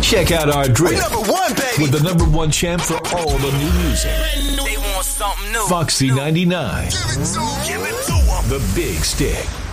Check out our drip. Number one, baby. With the number one champ for all the new music. They want something new. Foxy 99. Give it to 'em. The Big Stick.